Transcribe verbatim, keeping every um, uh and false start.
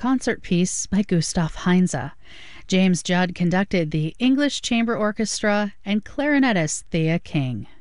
concert piece by Gustav Heinze. James Judd conducted the English Chamber Orchestra and clarinetist Thea King.